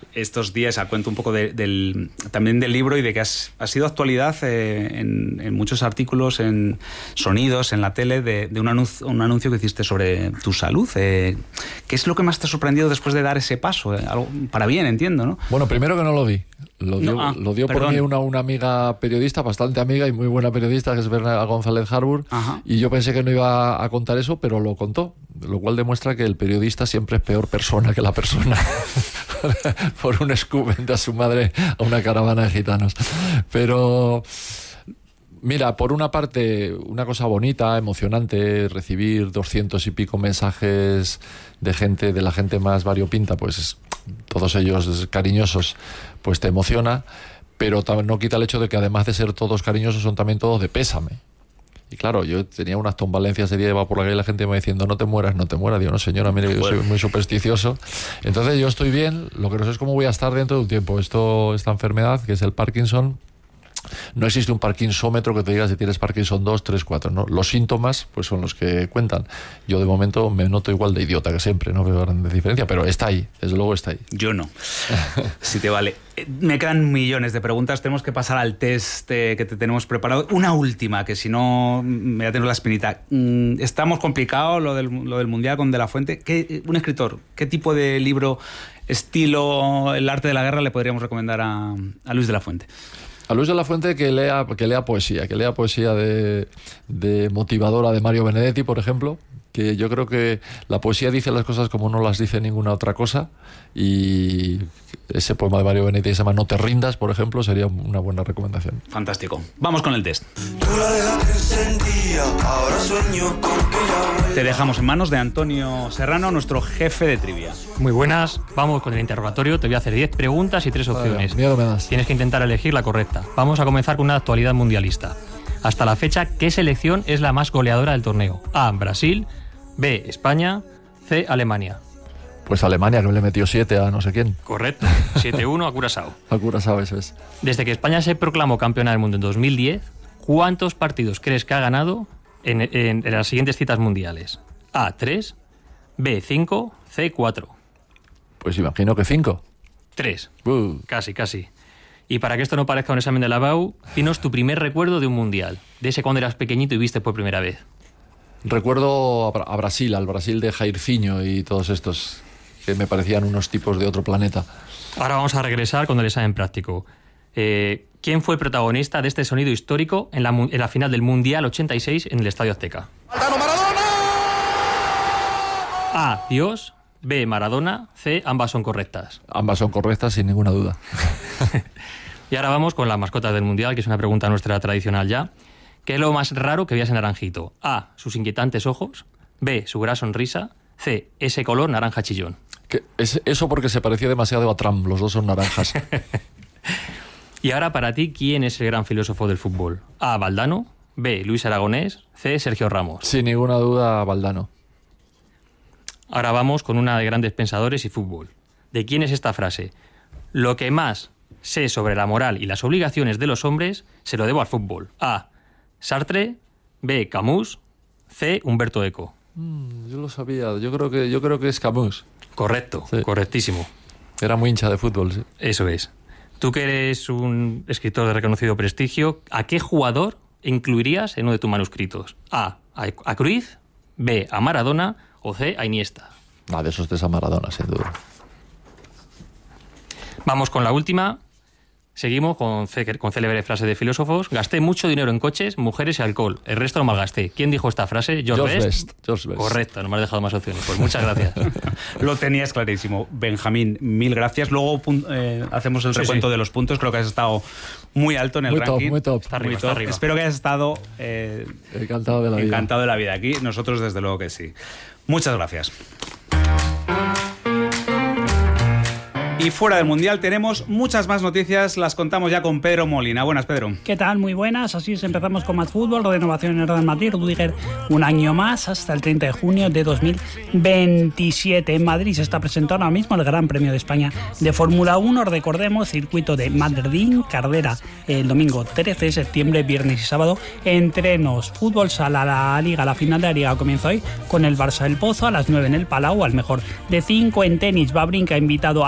estos días, a cuento un poco también del libro y de que ha sido actualidad en muchos artículos, en sonidos, en la tele, de un anuncio que hiciste sobre tu salud. ¿Qué es lo que más te ha sorprendido después de dar ese paso? Algo para bien, entiendo, ¿no? Bueno, primero que no lo vi. Lo dio por mí una amiga periodista, bastante amiga y muy buena periodista, que es Bernarda González Harbour. Ajá. Y yo pensé que no iba a contar eso, pero lo contó, lo cual demuestra que el periodista siempre es peor persona que la persona. Por un scoop vende a su madre a una caravana de gitanos. Pero mira, por una parte, una cosa bonita, emocionante, recibir 200 y pico mensajes de la gente más variopinta, pues todos ellos cariñosos, pues te emociona, pero no quita el hecho de que además de ser todos cariñosos, son también todos de pésame. Y claro, yo tenía unas tombalencias ese día, iba por la calle y la gente me diciendo, no te mueras. Digo, no señora, mire, yo soy muy supersticioso. Entonces yo estoy bien, lo que no sé es cómo voy a estar dentro de un tiempo. Esta enfermedad, que es el Parkinson, no existe un parkinsómetro que te diga si tienes Parkinson 2, 3, 4, ¿no? Los síntomas pues son los que cuentan. Yo de momento me noto igual de idiota que siempre, no veo gran diferencia, pero está ahí, desde luego está ahí. Yo no, si te vale. Me quedan millones de preguntas, tenemos que pasar al test que te tenemos preparado. Una última, que si no me voy a tener la espinita. Estamos complicados lo del Mundial con De la Fuente. Un escritor, ¿qué tipo de libro, estilo El arte de la guerra le podríamos recomendar a Luis de la Fuente? A Luis de la Fuente que lea poesía de motivadora de Mario Benedetti, por ejemplo, que yo creo que la poesía dice las cosas como no las dice ninguna otra cosa, y ese poema de Mario Benedetti que se llama No te rindas, por ejemplo, sería una buena recomendación. Fantástico. Vamos con el test. Te dejamos en manos de Antonio Serrano, nuestro jefe de trivia. Muy buenas, vamos con el interrogatorio. Te voy a hacer 10 preguntas y 3 opciones. Miedo me das. Tienes que intentar elegir la correcta. Vamos a comenzar con una actualidad mundialista. Hasta la fecha, ¿qué selección es la más goleadora del torneo? A, Brasil, B, España, C, Alemania. Pues Alemania, que le metió 7 a no sé quién. Correcto, 7-1 a Curazao. A Curazao, eso es. Desde que España se proclamó campeona del mundo en 2010, ¿cuántos partidos crees que ha ganado en las siguientes citas mundiales? A, 3, B, 5, C, 4. Pues imagino que 5. 3. Casi. Y para que esto no parezca un examen de la BAU, dinos tu primer recuerdo de un mundial, de ese cuando eras pequeñito y viste por primera vez. Recuerdo a Brasil, al Brasil de Jairzinho y todos estos, que me parecían unos tipos de otro planeta. Ahora vamos a regresar con el examen práctico. ¿Quién fue el protagonista de este sonido histórico en la final del Mundial 86 en el Estadio Azteca? ¡Maradona! A, Dios, B, Maradona, C, ambas son correctas. Ambas son correctas, sin ninguna duda. Y ahora vamos con las mascotas del Mundial, que es una pregunta nuestra tradicional ya. ¿Qué es lo más raro que veías en Naranjito? A, sus inquietantes ojos, B, su gran sonrisa, C, ese color naranja chillón. Eso porque se parecía demasiado a Trump, los dos son naranjas. Y ahora para ti, ¿quién es el gran filósofo del fútbol? A, Valdano, B, Luis Aragonés, C, Sergio Ramos. Sin ninguna duda, Valdano. Ahora vamos con una de grandes pensadores y fútbol. ¿De quién es esta frase? Lo que más sé sobre la moral y las obligaciones de los hombres se lo debo al fútbol. A, Sartre, B, Camus, C, Humberto Eco. Yo lo sabía, yo creo que es Camus. Correcto, sí. Correctísimo. Era muy hincha de fútbol, sí. Eso es. Tú que eres un escritor de reconocido prestigio, ¿a qué jugador incluirías en uno de tus manuscritos? A Cruyff, B, a Maradona o C, a Iniesta. De esos tres a Maradona, sin duda. Vamos con la última. Seguimos con célebre frase de filósofos. Gasté mucho dinero en coches, mujeres y alcohol. El resto lo malgasté. ¿Quién dijo esta frase? George Best. Correcto, no me has dejado más opciones. Pues muchas gracias. Lo tenías clarísimo. Benjamín, mil gracias. Luego hacemos el recuento de los puntos. Creo que has estado muy alto en el ranking. Muy top. Está arriba. Espero que hayas estado encantado de la vida. Encantado de la vida aquí. Nosotros desde luego que sí. Muchas gracias. Y fuera del Mundial tenemos muchas más noticias, las contamos ya con Pedro Molina. Buenas, Pedro. ¿Qué tal? Muy buenas. Así es, empezamos con más fútbol. Renovación en el Real Madrid. Rüdiger un año más hasta el 30 de junio de 2027. En Madrid se está presentando ahora mismo el Gran Premio de España de Fórmula 1. Recordemos, circuito de Madrid, carrera el domingo 13 de septiembre, viernes y sábado. Entrenos, fútbol sala, la Liga, la final de la Liga comienza hoy con el Barça del Pozo a las 9 en el Palau, al mejor de 5 en tenis. Wawrinka ha invitado